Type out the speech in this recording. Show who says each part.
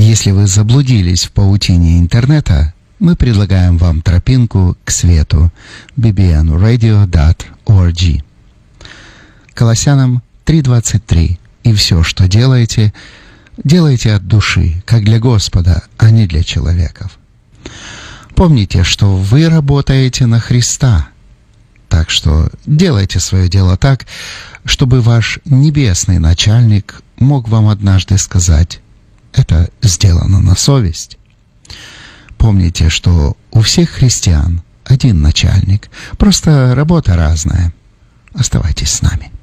Speaker 1: Если вы заблудились в паутине интернета, мы предлагаем вам тропинку к свету. bbnradio.org. Колоссянам 3:23. И все, что делаете, делайте от души, как для Господа, а не для человеков. Помните, что вы работаете на Христа. Так что делайте свое дело так, чтобы ваш небесный начальник мог вам однажды сказать: это сделано на совесть. Помните, что у всех христиан один начальник, просто работа разная. Оставайтесь с нами.